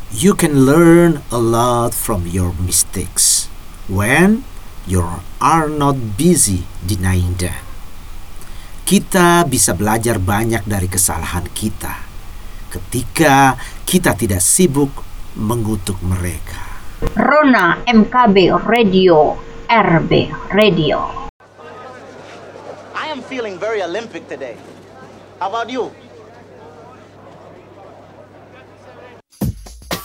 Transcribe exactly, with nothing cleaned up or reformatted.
You can learn a lot from your mistakes when you are not busy denying them. Kita bisa belajar banyak dari kesalahan kita ketika kita tidak sibuk mengutuk mereka. Rona M K B Radio, R B Radio. I am feeling very Olympic today. How about you?